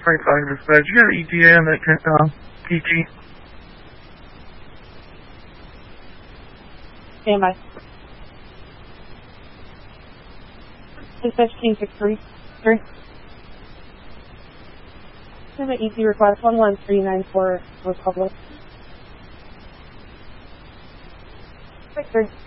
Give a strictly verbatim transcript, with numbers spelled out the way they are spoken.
Frank Five Dispatch. You got an E T A on that uh, P T? Stand by. Dispatch King six three three. Have an E T request one one three nine four Republic. Six three.